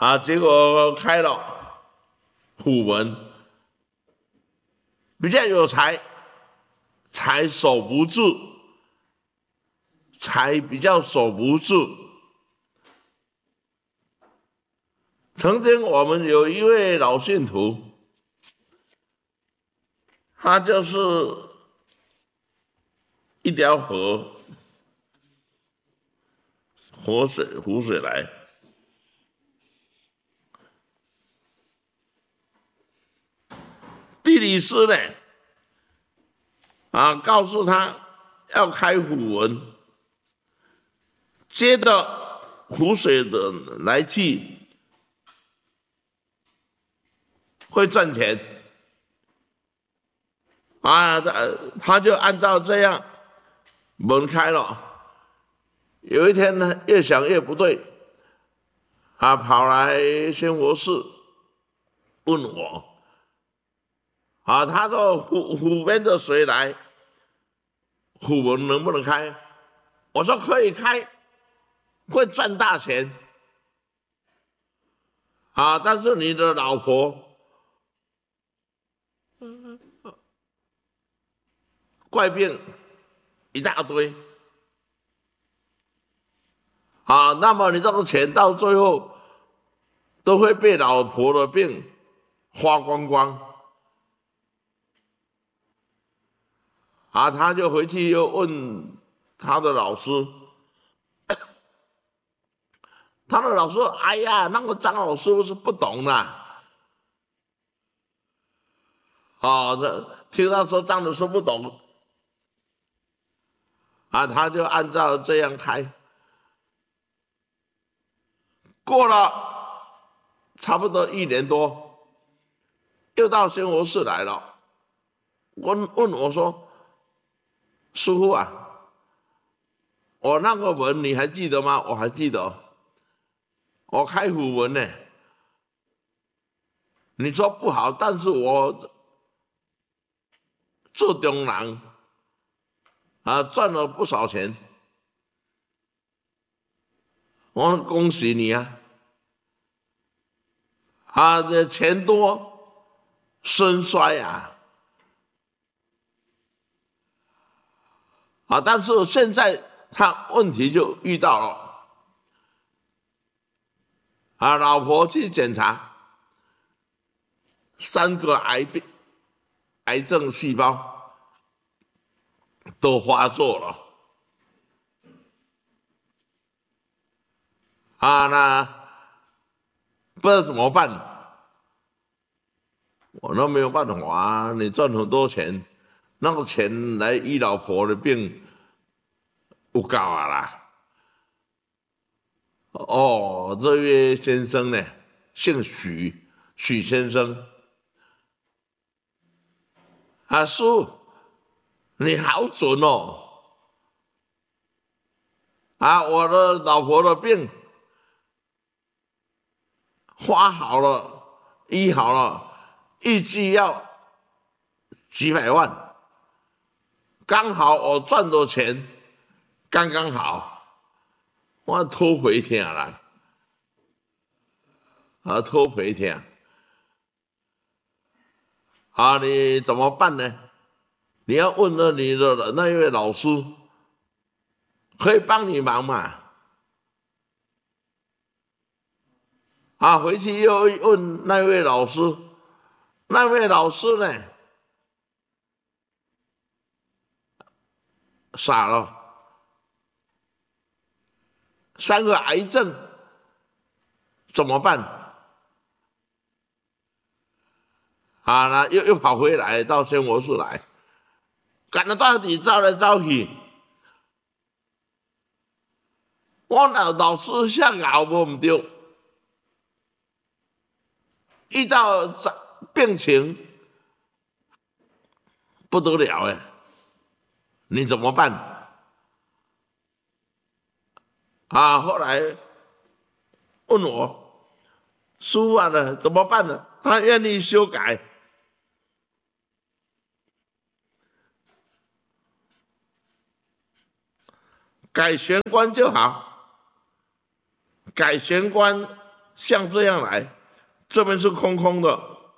结果开了虎门，比较有财，财守不住，财比较守不住。曾经我们有一位老信徒，他就是一条河，湖水来，地理师呢，告诉他要开虎门，接着湖水的来去会赚钱，他就按照这样门开了。有一天呢，越想越不对，跑来仙佛寺问我，他说湖边的水来，虎门能不能开？我说可以开，会赚大钱，但是你的老婆怪病一大堆，那么你这个钱到最后都会被老婆的病花光光，他就回去又问他的老师，他的老师说：“哎呀，那个张老师是不懂啦，听他说张老师不懂，他就按照这样开。过了差不多1年多，又到仙佛寺来了，问我说：‘师父啊，我那个门你还记得吗？’我还记得，我开虎门呢。你说不好，但是我做中人赚了不少钱，我恭喜你啊！这钱多身衰但是现在他问题就遇到了，老婆去检查，3个癌症细胞都发作了，那不知道怎么办，我都没有办法你赚很多钱，那个钱来医老婆的病不够啦。这位先生呢，姓许先生，叔，你好准哦！我的老婆的病花好了，医好了，预计要几百万，刚好我赚的钱刚刚好，我偷回听啦，偷回听，你怎么办呢？你要问了你的那一位老师，可以帮你忙嘛？回去又问那位老师，那位老师呢傻了，3个癌症怎么办？那又跑回来到仙佛寺来，赶了到底找来找去，我老师下熬无唔对，遇到病情不得了你怎么办？后来问我，师父呢怎么办呢？他愿意修改，改玄关就好，改玄关像这样来，这边是空空的。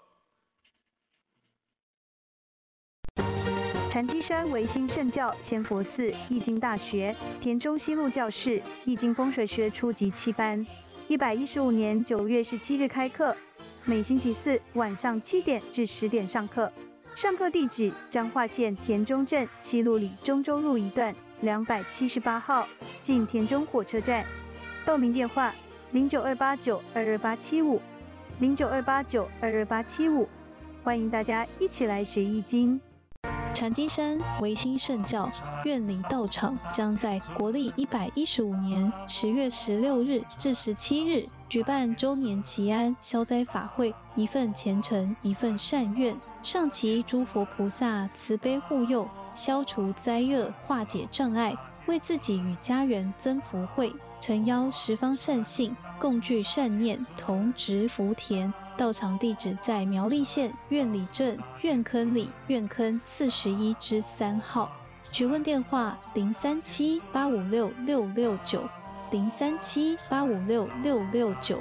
禅机山唯心圣教仙佛寺易经大学田中西路教室易经风水学初级7班，115年9月17日开课，每星期四晚上7点至10点上课。上课地址：彰化县田中镇西路里中州路一段278号，近田中火车站。报名电话：02892285，0928922875。欢迎大家一起来学易经。 禅机山唯心圣教院里道场将在国历115年10月16日至17日举办周年祈安消灾法会，一份虔诚，一份善愿，上祈诸佛菩萨慈悲护佑，消除灾厄，化解障碍，为自己与家人增福慧，诚邀十方善信共聚善念，同植福田。道场地址在苗栗县苑里镇苑坑里苑坑41之3号。询问电话037-856-669，037-856-669。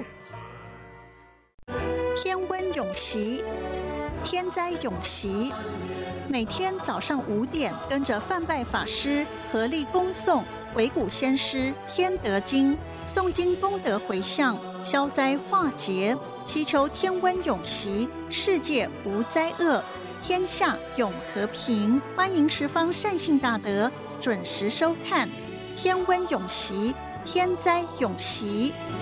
天温永息，天灾永息。每天早上5点，跟着范拜法师合力恭诵维古先师天德经，诵经功德回向，消灾化劫，祈求天温永息，世界无灾厄，天下永和平。欢迎十方善信大德准时收看天温永息，天灾永息。